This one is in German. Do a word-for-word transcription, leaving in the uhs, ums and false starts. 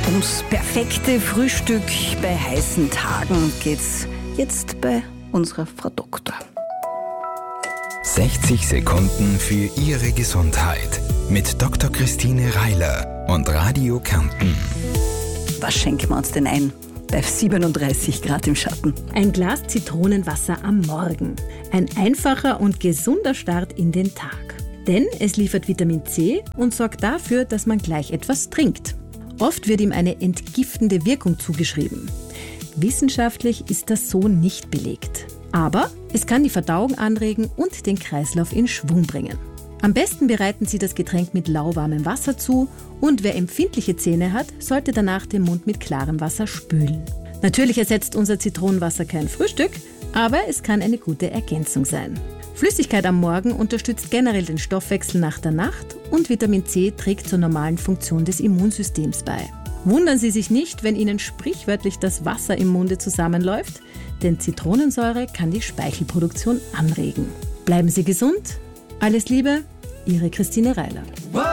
Ums perfekte Frühstück bei heißen Tagen geht's jetzt bei unserer Frau Doktor. sechzig Sekunden für Ihre Gesundheit mit Doktor Christine Reiler und Radio Kärnten. Was schenken wir uns denn ein bei siebenunddreißig Grad im Schatten? Ein Glas Zitronenwasser am Morgen. Ein einfacher und gesunder Start in den Tag. Denn es liefert Vitamin C und sorgt dafür, dass man gleich etwas trinkt. Oft wird ihm eine entgiftende Wirkung zugeschrieben. Wissenschaftlich ist das so nicht belegt. Aber es kann die Verdauung anregen und den Kreislauf in Schwung bringen. Am besten bereiten Sie das Getränk mit lauwarmem Wasser zu und wer empfindliche Zähne hat, sollte danach den Mund mit klarem Wasser spülen. Natürlich ersetzt unser Zitronenwasser kein Frühstück, aber es kann eine gute Ergänzung sein. Flüssigkeit am Morgen unterstützt generell den Stoffwechsel nach der Nacht und Vitamin C trägt zur normalen Funktion des Immunsystems bei. Wundern Sie sich nicht, wenn Ihnen sprichwörtlich das Wasser im Munde zusammenläuft, denn Zitronensäure kann die Speichelproduktion anregen. Bleiben Sie gesund. Alles Liebe, Ihre Christine Reiler.